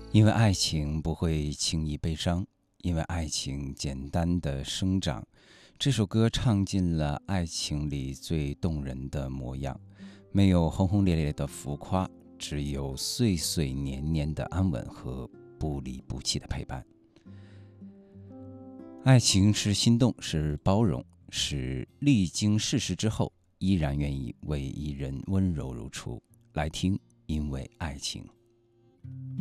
因为爱情不会轻易悲伤，因为爱情简单的生长。这首歌唱尽了爱情里最动人的模样，没有轰轰烈烈的浮夸，只有岁岁年年的安稳和不离不弃的陪伴。爱情是心动，是包容，是历经世事之后依然愿意为一人温柔如初。来听，因为爱情。